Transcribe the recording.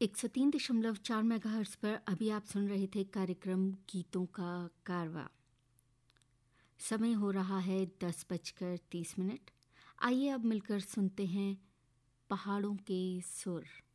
103.4 megahertz पर अभी आप सुन रहे थे कार्यक्रम गीतों का कारवा। समय हो रहा है 10:30। आइए अब मिलकर सुनते हैं पहाड़ों के सुर।